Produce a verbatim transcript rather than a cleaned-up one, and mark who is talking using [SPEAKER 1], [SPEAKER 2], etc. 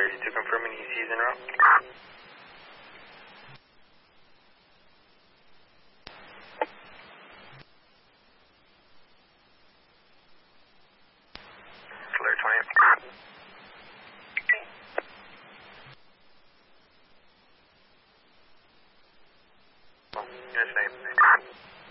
[SPEAKER 1] thirty-two confirming E Cs en route. Clear twenty. Yes, name.